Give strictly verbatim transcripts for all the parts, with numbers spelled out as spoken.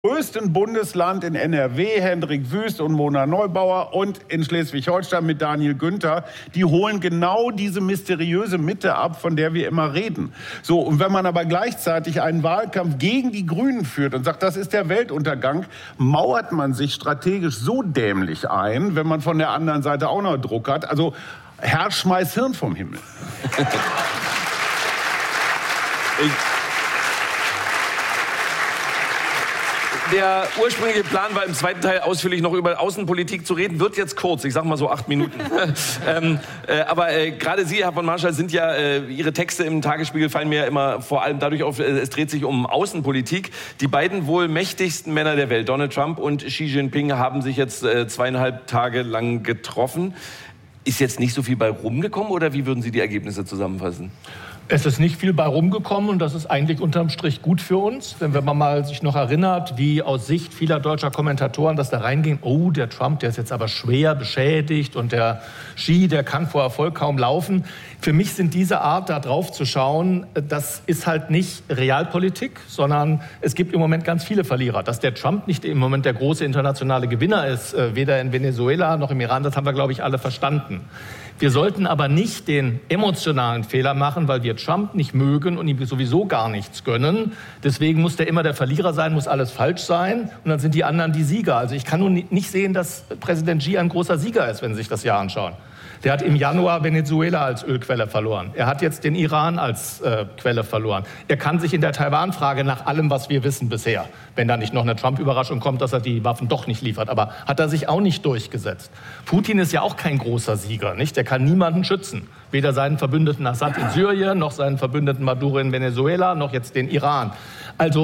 größten Bundesland in N R W, Hendrik Wüst und Mona Neubauer, und in Schleswig-Holstein mit Daniel Günther, die holen genau diese mysteriöse Mitte ab, von der wir immer reden. So, und wenn man aber gleichzeitig einen Wahlkampf gegen die Grünen führt und sagt, das ist der Weltuntergang, mauert man sich strategisch so dämlich ein, wenn man von der anderen Seite auch noch Druck hat. Also, Herr, schmeiß Hirn vom Himmel. ich Der ursprüngliche Plan war, im zweiten Teil ausführlich noch über Außenpolitik zu reden. Wird jetzt kurz, ich sag mal so acht Minuten. ähm, äh, aber äh, gerade Sie, Herr von Marschall, sind ja, äh, Ihre Texte im Tagesspiegel fallen mir ja immer vor allem dadurch auf, äh, es dreht sich um Außenpolitik. Die beiden wohl mächtigsten Männer der Welt, Donald Trump und Xi Jinping, haben sich jetzt äh, zweieinhalb Tage lang getroffen. Ist jetzt nicht so viel bei rumgekommen, oder wie würden Sie die Ergebnisse zusammenfassen? Es ist nicht viel bei rumgekommen, und das ist eigentlich unterm Strich gut für uns. Denn wenn man mal sich noch erinnert, wie aus Sicht vieler deutscher Kommentatoren das da reinging, oh, der Trump, der ist jetzt aber schwer beschädigt und der Xi, der kann vor Erfolg kaum laufen. Für mich sind diese Art, da drauf zu schauen, das ist halt nicht Realpolitik, sondern es gibt im Moment ganz viele Verlierer. Dass der Trump nicht im Moment der große internationale Gewinner ist, weder in Venezuela noch im Iran, das haben wir, glaube ich, alle verstanden. Wir sollten aber nicht den emotionalen Fehler machen, weil wir Trump nicht mögen und ihm sowieso gar nichts gönnen. Deswegen muss der immer der Verlierer sein, muss alles falsch sein, und dann sind die anderen die Sieger. Also ich kann nun nicht sehen, dass Präsident Xi ein großer Sieger ist, wenn Sie sich das Jahr anschauen. Der hat im Januar Venezuela als Ölquelle verloren. Er hat jetzt den Iran als äh, Quelle verloren. Er kann sich in der Taiwan-Frage, nach allem, was wir wissen bisher, wenn da nicht noch eine Trump-Überraschung kommt, dass er die Waffen doch nicht liefert, aber hat er sich auch nicht durchgesetzt. Putin ist ja auch kein großer Sieger, nicht? Der kann niemanden schützen. Weder seinen Verbündeten Assad in Syrien, noch seinen Verbündeten Maduro in Venezuela, noch jetzt den Iran. Also,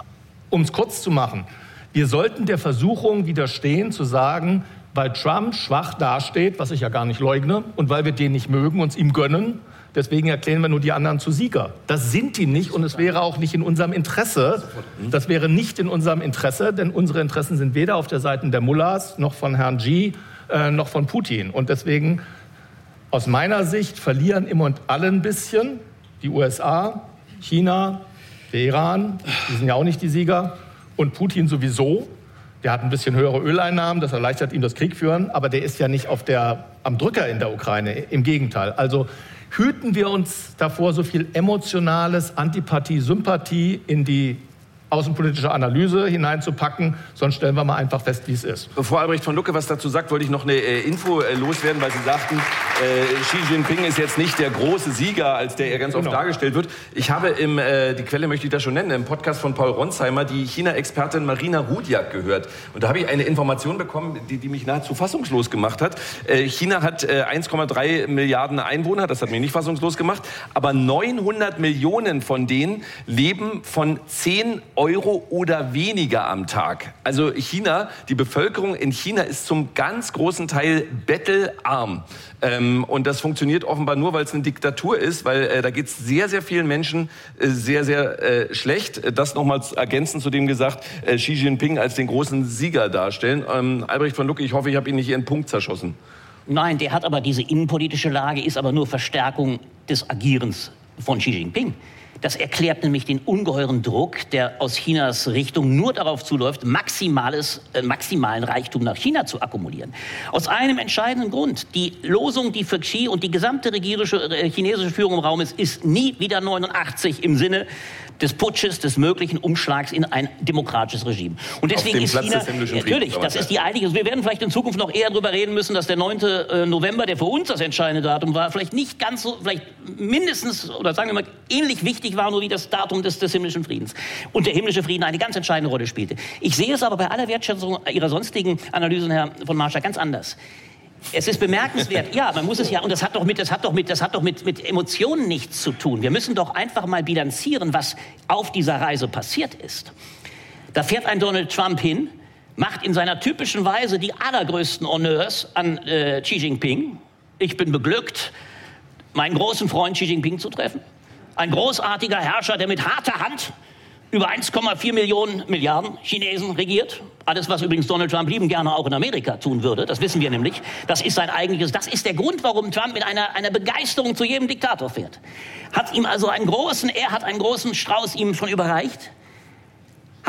um es kurz zu machen, wir sollten der Versuchung widerstehen, zu sagen, weil Trump schwach dasteht, was ich ja gar nicht leugne, und weil wir den nicht mögen, uns ihm gönnen, deswegen erklären wir nur die anderen zu Sieger. Das sind die nicht, und es wäre auch nicht in unserem Interesse. Das wäre nicht in unserem Interesse, denn unsere Interessen sind weder auf der Seite der Mullahs, noch von Herrn Xi, äh, noch von Putin. Und deswegen, aus meiner Sicht, verlieren immer und alle ein bisschen. Die U S A, China, der Iran, die sind ja auch nicht die Sieger, und Putin sowieso. Der hat ein bisschen höhere Öleinnahmen, das erleichtert ihm das Kriegführen, aber der ist ja nicht auf der, am Drücker in der Ukraine, im Gegenteil. Also hüten wir uns davor, so viel emotionales, Antipathie, Sympathie in die außenpolitische Analyse hineinzupacken, sonst stellen wir mal einfach fest, wie es ist. Bevor Albrecht von Lucke was dazu sagt, wollte ich noch eine äh, Info äh, loswerden, weil Sie sagten, äh, Xi Jinping ist jetzt nicht der große Sieger, als der er ganz genau oft dargestellt wird. Ich habe im, äh, die Quelle möchte ich da schon nennen, im Podcast von Paul Ronsheimer die China-Expertin Marina Rudiak gehört. Und da habe ich eine Information bekommen, die, die mich nahezu fassungslos gemacht hat. Äh, China hat äh, eins Komma drei Milliarden Einwohner, das hat mich nicht fassungslos gemacht, aber neunhundert Millionen von denen leben von zehn Euro oder weniger am Tag. Also China, die Bevölkerung in China ist zum ganz großen Teil bettelarm. Ähm, und das funktioniert offenbar nur, weil es eine Diktatur ist, weil äh, da geht es sehr, sehr vielen Menschen äh, sehr, sehr äh, schlecht. Das nochmal ergänzend zu dem gesagt, äh, Xi Jinping als den großen Sieger darstellen. Ähm, Albrecht von Lucke, ich hoffe, ich habe Ihnen nicht Ihren Punkt zerschossen. Nein, der hat aber diese innenpolitische Lage, ist aber nur Verstärkung des Agierens von Xi Jinping. Das erklärt nämlich den ungeheuren Druck, der aus Chinas Richtung nur darauf zuläuft, maximales, äh, maximalen Reichtum nach China zu akkumulieren. Aus einem entscheidenden Grund. Die Losung, die für Xi und die gesamte regierische, äh, chinesische Führung im Raum ist, ist nie wieder neunundachtzig im Sinne des Putsches, des möglichen Umschlags in ein demokratisches Regime. Und deswegen ist China, natürlich, das ist die einige, wir werden vielleicht in Zukunft noch eher darüber reden müssen, dass der neunte November, der für uns das entscheidende Datum war, vielleicht nicht ganz so, vielleicht mindestens, oder sagen wir mal, ähnlich wichtig war, nur wie das Datum des, des himmlischen Friedens. Und der himmlische Frieden eine ganz entscheidende Rolle spielte. Ich sehe es aber bei aller Wertschätzung Ihrer sonstigen Analysen, Herr von Marschall, ganz anders. Es ist bemerkenswert, ja, man muss es ja, und das hat doch mit, das hat doch mit, das hat doch mit, mit Emotionen nichts zu tun. Wir müssen doch einfach mal bilanzieren, was auf dieser Reise passiert ist. Da fährt ein Donald Trump hin, macht in seiner typischen Weise die allergrößten Honneurs an äh, Xi Jinping. Ich bin beglückt, meinen großen Freund Xi Jinping zu treffen. Ein großartiger Herrscher, der mit harter Hand über eins Komma vier Millionen Milliarden Chinesen regiert. Alles, was übrigens Donald Trump lieben gerne auch in Amerika tun würde. Das wissen wir nämlich. Das ist sein eigentliches, das ist der Grund, warum Trump mit einer, einer Begeisterung zu jedem Diktator fährt. Hat ihm also einen großen, er hat einen großen Strauß ihm schon überreicht.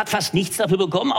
hat fast nichts dafür bekommen.